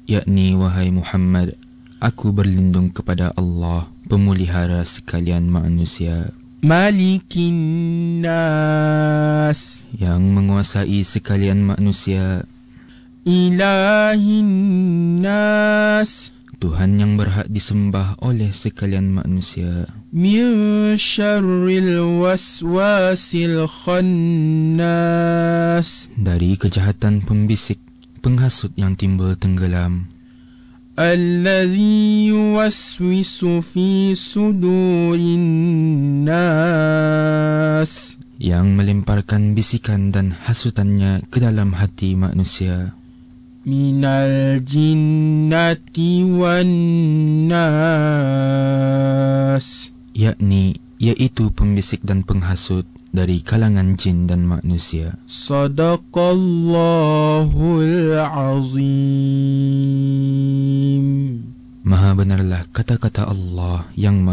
yakni wahai Muhammad, aku berlindung kepada Allah, pemelihara sekalian manusia. Malikin nas, yang menguasai sekalian manusia. Ilahin nas, Tuhan yang berhak disembah oleh sekalian manusia. Min syarril waswasil khannas, dari kejahatan pembisik, penghasut yang timbul tenggelam. Alladhi yuwaswisu fi sudurin nas, yang melemparkan bisikan dan hasutannya ke dalam hati manusia. Minal jinnati wan nas, yaitu pembisik dan penghasut dari kalangan jin dan manusia. Sadaqallahul azim. Maha benarlah kata-kata Allah yang